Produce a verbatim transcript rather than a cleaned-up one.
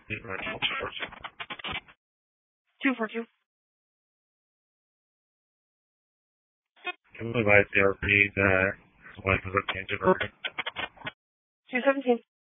two four two. Can we advise the R P that wife was obtained to her? two seventeen.